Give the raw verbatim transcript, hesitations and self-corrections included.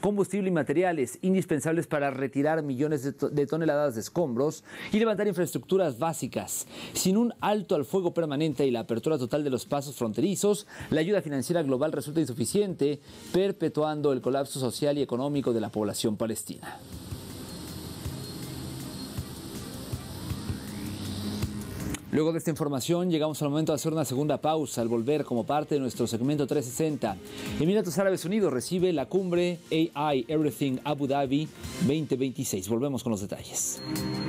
combustible y materiales indispensables para retirar millones de, to de toneladas de escombros y levantar infraestructuras básicas. Sin un alto al fuego permanente y la apertura total de los pasos fronterizos, la ayuda financiera global resulta insuficiente, perpetuando el colapso social y económico de la población palestina. Luego de esta información, llegamos al momento de hacer una segunda pausa. Al volver como parte de nuestro segmento trescientos sesenta, Emiratos Árabes Unidos recibe la cumbre A I Everything Abu Dhabi veinte veintiséis. Volvemos con los detalles.